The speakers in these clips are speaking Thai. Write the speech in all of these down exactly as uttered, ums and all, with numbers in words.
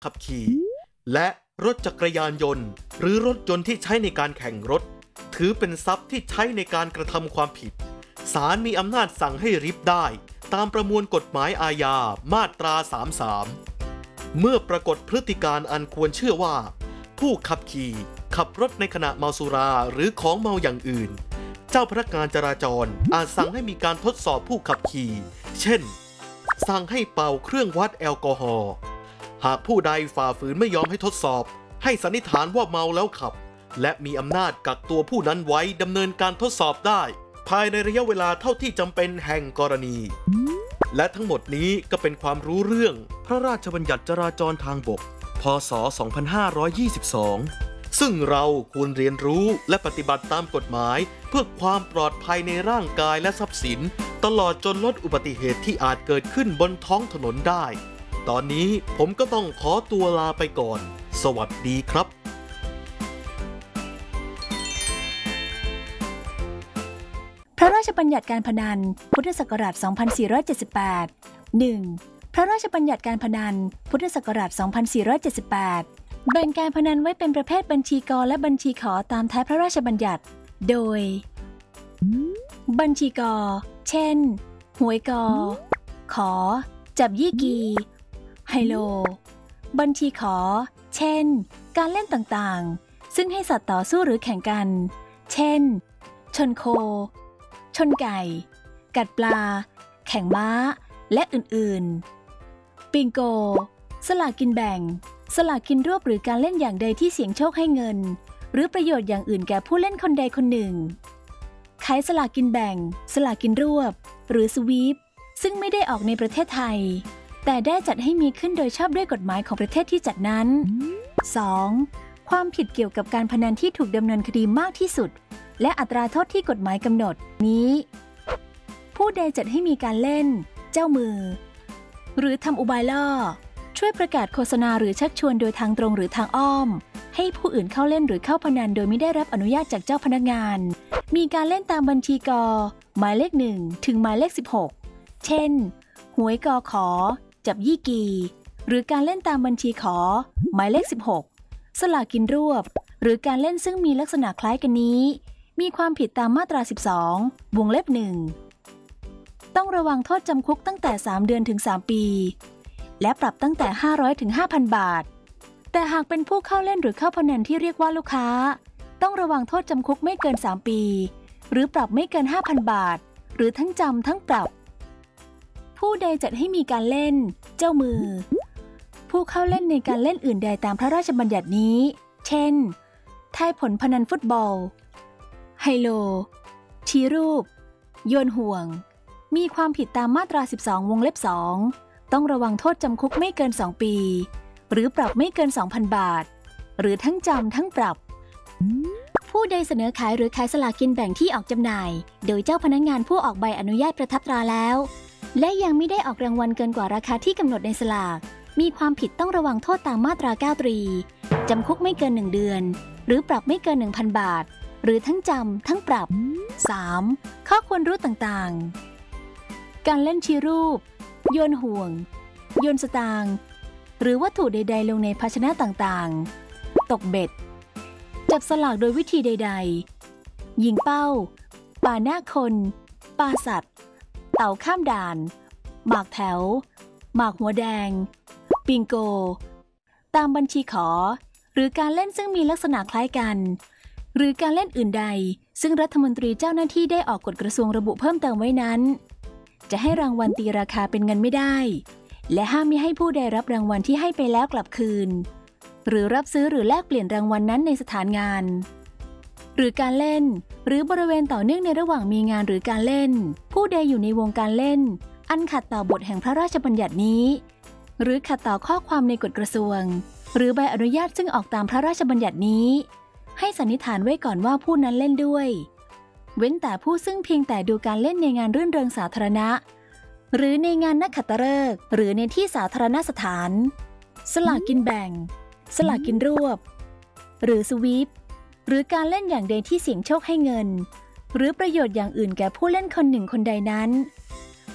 ขับขี่และรถจักรยานยนต์หรือรถยนต์ที่ใช้ในการแข่งรถถือเป็นทรัพย์ที่ใช้ในการกระทำความผิดศาลมีอำนาจสั่งให้ริบได้ตามประมวลกฎหมายอาญามาตรา สามสิบสาม เมื่อปรากฏพฤติการอันควรเชื่อว่าผู้ขับขี่ขับรถในขณะเมาสุราหรือของเมาอย่างอื่นเจ้าพนักงานจราจรอาจสั่งให้มีการทดสอบผู้ขับขี่เช่นสั่งให้เป่าเครื่องวัดแอลกอฮอล์หากผู้ใดฝ่าฝืนไม่ยอมให้ทดสอบให้สันนิษฐานว่าเมาแล้วขับและมีอำนาจกักตัวผู้นั้นไว้ดำเนินการทดสอบได้ภายในระยะเวลาเท่าที่จำเป็นแห่งกรณีและทั้งหมดนี้ก็เป็นความรู้เรื่องพระราชบัญญัติจราจรทางบกพ.ศ. สองพันห้าร้อยยี่สิบสองซึ่งเราควรเรียนรู้และปฏิบัติตามกฎหมายเพื่อความปลอดภัยในร่างกายและทรัพย์สินตลอดจนลดอุบัติเหตุที่อาจเกิดขึ้นบนท้องถนนได้ตอนนี้ผมก็ต้องขอตัวลาไปก่อนสวัสดีครับพระราชบัญญัติการพนันพุทธศักราช สองพันสี่ร้อยเจ็ดสิบแปด หนึ่ง พระราชบัญญัติการพนันพุทธศักราช สองพันสี่ร้อยเจ็ดสิบแปด แบ่งการพนันไว้เป็นประเภทบัญชีกและบัญชีขอตามท้ายพระราชบัญญัติ โดยบัญชีกเช่นหวยกขอจับยี่กีไฮโลบัญชีขอเช่นการเล่นต่างๆซึ่งให้สัตว์ต่อสู้หรือแข่งกันเช่นชนโคชนไก่กัดปลาแข่งม้าและอื่นๆบิงโกสลากกินแบ่งสลากกินรวบหรือการเล่นอย่างใดที่เสี่ยงโชคให้เงินหรือประโยชน์อย่างอื่นแก่ผู้เล่นคนใดคนหนึ่งขายสลากกินแบ่งสลากกินรวบหรือสวีปซึ่งไม่ได้ออกในประเทศไทยแต่ได้จัดให้มีขึ้นโดยชอบด้วยกฎหมายของประเทศที่จัดนั้น สอง ความผิดเกี่ยวกับการพนันที่ถูกดำเนินคดีมากที่สุดและอัตราโทษที่กฎหมายกำหนดนี้ผู้ใดจัดให้มีการเล่นเจ้ามือหรือทำอุบายล่อช่วยประกาศโฆษณาหรือชักชวนโดยทางตรงหรือทางอ้อมให้ผู้อื่นเข้าเล่นหรือเข้าพนันโดยไม่ได้รับอนุญาตจากเจ้าพนักงานมีการเล่นตามบัญชีกหมายเลขหนึ่งถึงหมายเลขสิบหกเช่นหวยกขอจับยี่กีหรือการเล่นตามบัญชีขอหมายเลขสิบหกสลากกินรวบหรือการเล่นซึ่งมีลักษณะคล้ายกันนี้มีความผิดตามมาตราสิบสองวงเล็บหนึ่งต้องระวังโทษจำคุกตั้งแต่สามเดือนถึงสามปีและปรับตั้งแต่ห้าร้อยถึง ห้าพัน บาทแต่หากเป็นผู้เข้าเล่นหรือเข้าพนันที่เรียกว่าลูกค้าต้องระวังโทษจำคุกไม่เกินสามปีหรือปรับไม่เกิน ห้าพัน บาทหรือทั้งจำทั้งปรับผู้ใดจัดให้มีการเล่นเจ้ามือผู้เข้าเล่นในการเล่นอื่นใดตามพระราชบัญญัตินี้เช่นทายผลพนันฟุตบอลไฮโลชี้รูปโยนห่วงมีความผิดตามมาตราสิบสองวงเล็บสองต้องระวังโทษจำคุกไม่เกินสองปีหรือปรับไม่เกิน สองพัน บาทหรือทั้งจำทั้งปรับผู้ใดเสนอขายหรือขายสลากกินแบ่งที่ออกจำหน่ายโดยเจ้าพนักงานผู้ออกใบอนุญาตประทับตราแล้วและยังไม่ได้ออกรางวัลเกินกว่าราคาที่กำหนดในสลากมีความผิดต้องระวังโทษตามมาตราเก้าตรีจำคุกไม่เกินหนึ่งเดือนหรือปรับไม่เกิน หนึ่งพัน บาทหรือทั้งจำทั้งปรับ สาม ข้อควรรู้ต่างๆการเล่นชี้รูปโยนห่วงโยนสตางค์หรือวัตถุใดๆลงในภาชนะต่างๆตกเบ็ดจับสลากโดยวิธีใดๆยิงเป้าป่าหน้าคนปาสัตว์เต่าข้ามด่านหมากแถวหมากหัวแดงปิงโกตามบัญชีขอหรือการเล่นซึ่งมีลักษณะคล้ายกันหรือการเล่นอื่นใดซึ่งรัฐมนตรีเจ้าหน้าที่ได้ออกกฎกระทรวงระบุเพิ่มเติมไว้นั้นจะให้รางวัลตีราคาเป็นเงินไม่ได้และห้ามมิให้ผู้ใดรับรางวัลที่ให้ไปแล้วกลับคืนหรือรับซื้อหรือแลกเปลี่ยนรางวัลนั้นในสถานงานหรือการเล่นหรือบริเวณต่อเนื่องในระหว่างมีงานหรือการเล่นผู้ใดอยู่ในวงการเล่นอันขัดต่อบทแห่งพระราชบัญญัตินี้หรือขัดต่อข้อความในกฎกระทรวงหรือใบอนุญาตซึ่งออกตามพระราชบัญญัตินี้ให้สันนิษฐานไว้ก่อนว่าผู้นั้นเล่นด้วยเว้นแต่ผู้ซึ่งเพียงแต่ดูการเล่นในงานรื่นเริงสาธารณะหรือในงานนักขัตฤกษ์หรือในที่สาธารณสถานสลากกินแบ่งสลากกินรวบหรือสวีปหรือการเล่นอย่างใดที่เสี่ยงโชคให้เงินหรือประโยชน์อย่างอื่นแก่ผู้เล่นคนหนึ่งคนใดนั้น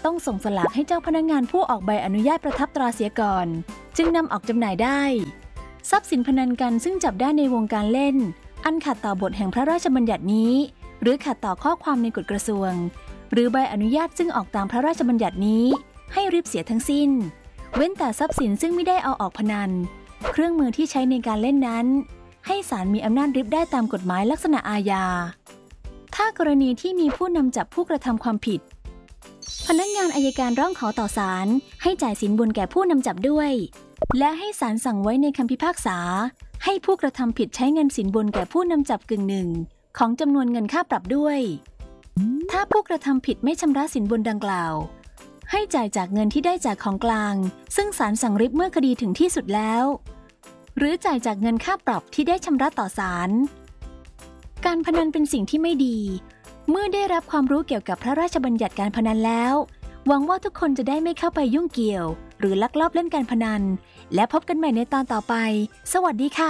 ต้องส่งสลากให้เจ้าพนักงานผู้ออกใบอนุญาตประทับตราเสียก่อนจึงนำออกจำหน่ายได้ทรัพย์สินพนันกันซึ่งจับได้ในวงการเล่นอันขัดต่อบทแห่งพระราชบัญญัตินี้หรือขัดต่อข้อความในกฎกระทรวงหรือใบอนุญาตซึ่งออกตามพระราชบัญญัตินี้ให้ริบเสียทั้งสิ้นเว้นแต่ทรัพย์สินซึ่งไม่ได้เอาออกพนันเครื่องมือที่ใช้ในการเล่นนั้นให้ศาลมีอำนาจริบได้ตามกฎหมายลักษณะอาญาถ้ากรณีที่มีผู้นำจับผู้กระทำความผิดพนักงานอัยการร้องขอต่อศาลให้จ่ายสินบนแก่ผู้นำจับด้วยและให้ศาลสั่งไว้ในคำพิพากษาให้ผู้กระทำผิดใช้เงินสินบนแก่ผู้นำจับกึ่งหนึ่งของจำนวนเงินค่าปรับด้วยถ้าผู้กระทำผิดไม่ชำระสินบนดังกล่าวให้จ่ายจากเงินที่ได้จากของกลางซึ่งศาลสั่งริบเมื่อคดีถึงที่สุดแล้วหรือจ่ายจากเงินค่าปรับที่ได้ชำระต่อศาลการพนันเป็นสิ่งที่ไม่ดีเมื่อได้รับความรู้เกี่ยวกับพระราชบัญญัติการพนันแล้วหวังว่าทุกคนจะได้ไม่เข้าไปยุ่งเกี่ยวหรือลักลอบเล่นการพนันและพบกันใหม่ในตอนต่อไปสวัสดีค่ะ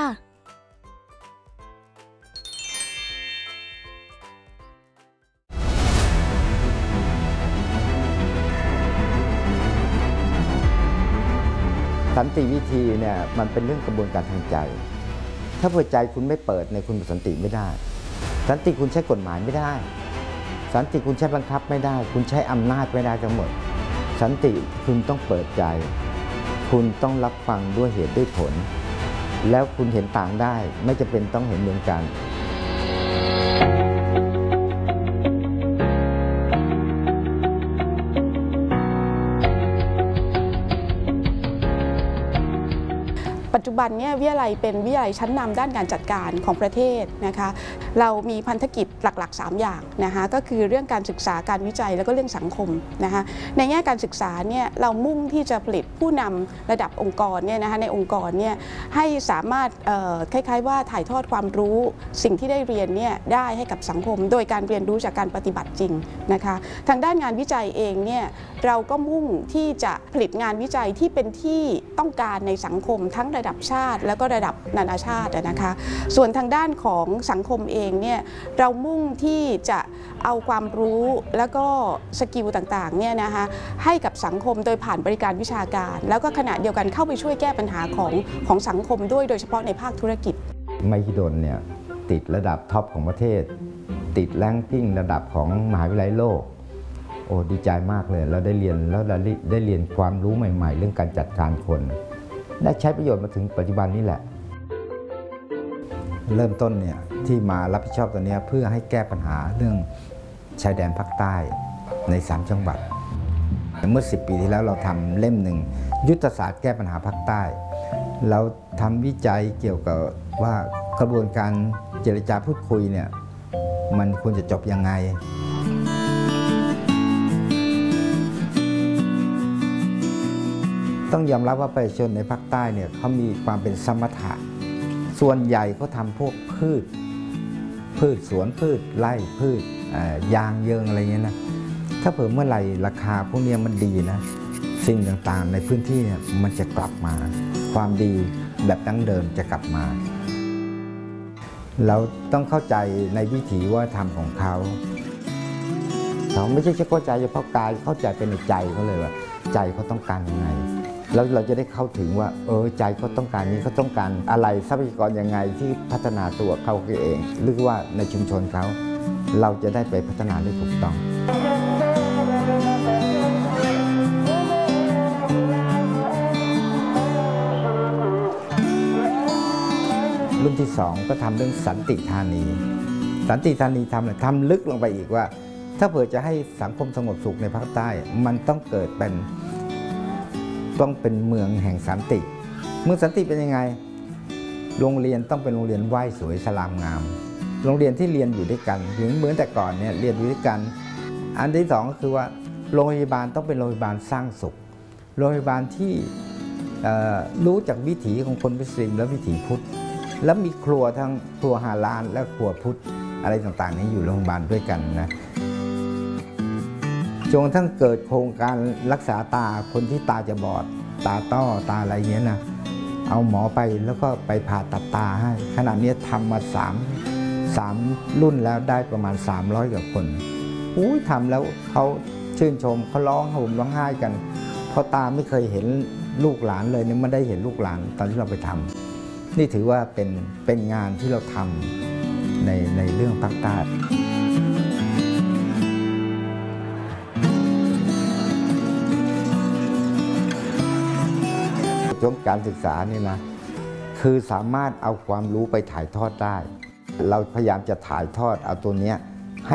สันติวิธีเนี่ยมันเป็นเรื่องกระบวนการทางใจถ้าหัวใจคุณไม่เปิดในคุณสันติไม่ได้สันติคุณใช้กฎหมายไม่ได้สันติคุณใช้บังคับไม่ได้คุณใช้อำนาจไม่ได้ทั้งหมดสันติคุณต้องเปิดใจคุณต้องรับฟังด้วยเหตุด้วยผลแล้วคุณเห็นต่างได้ไม่จำเป็นต้องเห็นเหมือนกันปัจจุบันเนี่ยวิทยาลัยเป็นวิทยาลัยชั้นนำด้านการจัดการของประเทศนะคะเรามีพันธกิจหลักๆสามอย่างนะคะก็คือเรื่องการศึกษาการวิจัยแล้วก็เรื่องสังคมนะคะในแง่การศึกษาเนี่ยเรามุ่งที่จะผลิตผู้นำระดับองค์กรเนี่ยนะคะในองค์กรเนี่ยให้สามารถคล้ายๆว่าถ่ายทอดความรู้สิ่งที่ได้เรียนเนี่ยได้ให้กับสังคมโดยการเรียนรู้จากการปฏิบัติจริงนะคะทางด้านงานวิจัยเองเนี่ยเราก็มุ่งที่จะผลิตงานวิจัยที่เป็นที่ต้องการในสังคมทั้งระดับชาติแล้วก็ระดับนานาชาตินะคะส่วนทางด้านของสังคมเองเนี่ยเรามุ่งที่จะเอาความรู้แล้วก็สกิลต่างๆเนี่ยนะคะให้กับสังคมโดยผ่านบริการวิชาการแล้วก็ขณะเดียวกันเข้าไปช่วยแก้ปัญหาของของสังคมด้วยโดยเฉพาะในภาคธุรกิจมหิดลเนี่ยติดระดับท็อปของประเทศติดแรงกิ้งระดับของมหาวิทยาลัยโลกโอ้ดีใจมากเลยเราได้เรียนแล้วเราได้เรียนความรู้ใหม่ๆเรื่องการจัดการคนได้ใช้ประโยชน์มาถึงปัจจุบันนี้แหละเริ่มต้นเนี่ยที่มารับผิดชอบตัวนี้เพื่อให้แก้ปัญหาเรื่องชายแดนภาคใต้ในสามจังหวัดเมื่อสิบปีที่แล้วเราทำเล่มหนึ่งยุทธศาสตร์แก้ปัญหาภาคใต้เราทำวิจัยเกี่ยวกับว่ากระบวนการเจรจาพูดคุยเนี่ยมันควรจะจบยังไงต้องยอมรับว่าประชาชนในภาคใต้เนี่ยเขามีความเป็นสมถะส่วนใหญ่เขาทำพวกพืชพืชสวนพืชไร่พืชยางเยิงอะไรเงี้ยนะถ้าเผื่อเมื่อไหร่ราคาพวกนี้มันดีนะสิ่งต่างๆในพื้นที่เนี่ยมันจะกลับมาความดีแบบดั้งเดิมจะกลับมาเราต้องเข้าใจในวิถีวัฒนธรรมของเขาเขาไม่ใช่แค่เข้าใจเฉพาะกายเข้าใจเป็นในใจเขาเลยว่าใจเขาต้องการยังไงแล้วเราจะได้เข้าถึงว่าเออใจเขาต้องการนี้เขาต้องการอะไรทรัพยากรยังไงที่พัฒนาตัวเขาเองหรือว่าในชุมชนเขาเราจะได้ไปพัฒนาได้ถูกต้องรุ่นที่สองก็ทำเรื่องสันติธานีสันติธานีทำอะไรทำลึกลงไปอีกว่าถ้าเผื่อจะให้สังคมสงบสุขในภาคใต้มันต้องเกิดเป็นต้องเป็นเมืองแห่งสันติเมืองสันติเป็นยังไงโรงเรียนต้องเป็นโรงเรียนไหว้สวยสลามงามโรงเรียนที่เรียนอยู่ด้วยกันถึงเหมือนแต่ก่อนเนี่ยเรียนอยู่ด้วยกันอันที่สองก็คือว่าโรงพยาบาลต้องเป็นโรงพยาบาลสร้างสุขโรงพยาบาลที่รู้จากวิถีของคนมุสลิมและวิถีพุทธแล้วมีครัวทั้งครัวฮาลาลและครัวพุทธอะไรต่างๆนี้อยู่โรงพยาบาลด้วยกันนะจนทั้งเกิดโครงการรักษาตาคนที่ตาจะบอดตาต้อตาอะไรเงี้ยนะเอาหมอไปแล้วก็ไปผ่าตัดตาให้ขณะนี้ทำมาสามสามรุ่นแล้วได้ประมาณสามร้อยกว่าคนอุ้ยทำแล้วเขาชื่นชมเขาร้องห่มร้องไห้กันเพราะตาไม่เคยเห็นลูกหลานเลยเนี่ยไม่ได้เห็นลูกหลานตอนที่เราไปทำนี่ถือว่าเป็นเป็นงานที่เราทำในในเรื่องภาคใต้จบการศึกษานี่นะคือสามารถเอาความรู้ไปถ่ายทอดได้เราพยายามจะถ่ายทอดเอาตัวเนี้ย